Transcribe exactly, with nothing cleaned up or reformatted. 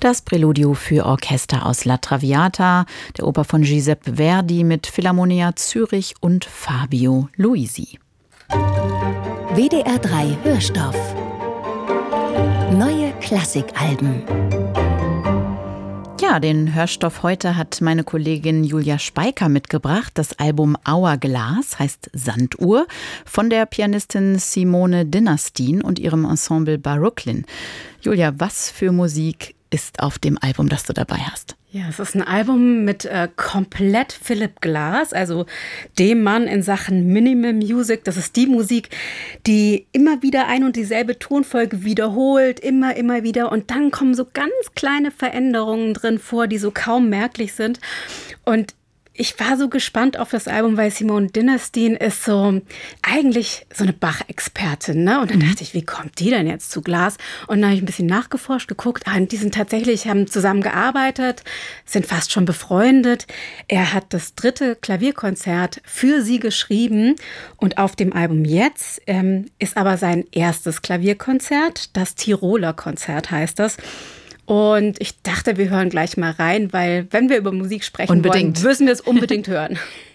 Das Präludio für Orchester aus La Traviata, der Oper von Giuseppe Verdi mit Philharmonia Zürich und Fabio Luisi. W D R drei Hörstoff. Neue Klassikalben. Ja, den Hörstoff heute hat meine Kollegin Julia Speiker mitgebracht. Das Album Hourglass heißt Sanduhr von der Pianistin Simone Dinnerstein und ihrem Ensemble Barocklin. Julia, was für Musik ist auf dem Album, das du dabei hast? Ja, es ist ein Album mit äh, komplett Philip Glass, also dem Mann in Sachen Minimal Music. Das ist die Musik, die immer wieder ein und dieselbe Tonfolge wiederholt, immer, immer wieder. Und dann kommen so ganz kleine Veränderungen drin vor, die so kaum merklich sind. Und ich war so gespannt auf das Album, weil Simone Dinnerstein ist so eigentlich so eine Bach-Expertin, ne? Und dann dachte ich, wie kommt die denn jetzt zu Glass? Und dann habe ich ein bisschen nachgeforscht, geguckt. Ah, die sind tatsächlich, haben zusammen gearbeitet, sind fast schon befreundet. Er hat das dritte Klavierkonzert für sie geschrieben. Und auf dem Album jetzt ähm, ist aber sein erstes Klavierkonzert. Das Tiroler Konzert heißt das. Und ich dachte, wir hören gleich mal rein, weil wenn wir über Musik sprechen unbedingt. wollen, müssen wir es unbedingt hören.